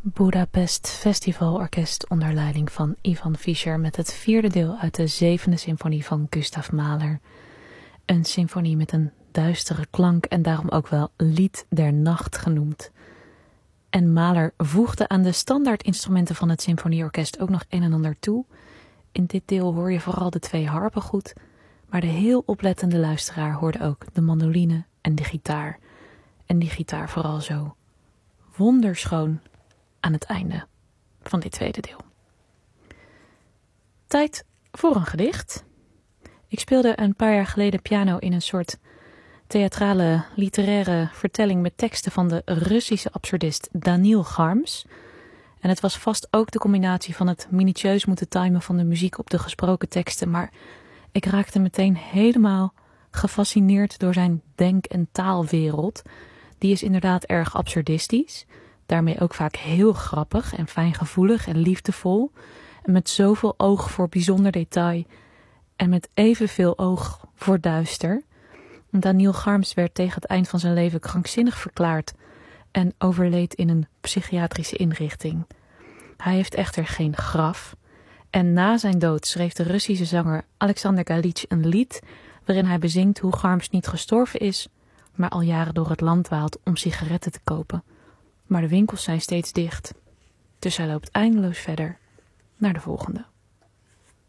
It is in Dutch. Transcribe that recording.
Budapest Festivalorkest onder leiding van Ivan Fischer met het vierde deel uit de zevende symfonie van Gustav Mahler. Een symfonie met een duistere klank en daarom ook wel Lied der Nacht genoemd. En Mahler voegde aan de standaardinstrumenten van het symfonieorkest ook nog een en ander toe. In dit deel hoor je vooral de twee harpen goed, maar de heel oplettende luisteraar hoorde ook de mandoline en de gitaar. En die gitaar vooral zo wonderschoon aan het einde van dit tweede deel. Tijd voor een gedicht. Ik speelde een paar jaar geleden piano in een soort theatrale, literaire vertelling met teksten van de Russische absurdist Daniil Garms. En het was vast ook de combinatie van het minutieus moeten timen van de muziek op de gesproken teksten, maar ik raakte meteen helemaal gefascineerd door zijn denk- en taalwereld. Die is inderdaad erg absurdistisch, daarmee ook vaak heel grappig en fijngevoelig en liefdevol. En met zoveel oog voor bijzonder detail en met evenveel oog voor duister. Daniil Garms werd tegen het eind van zijn leven krankzinnig verklaard en overleed in een psychiatrische inrichting. Hij heeft echter geen graf. En na zijn dood schreef de Russische zanger Alexander Galitsch een lied waarin hij bezingt hoe Garms niet gestorven is, maar al jaren door het land waalt om sigaretten te kopen. Maar de winkels zijn steeds dicht. Dus hij loopt eindeloos verder naar de volgende.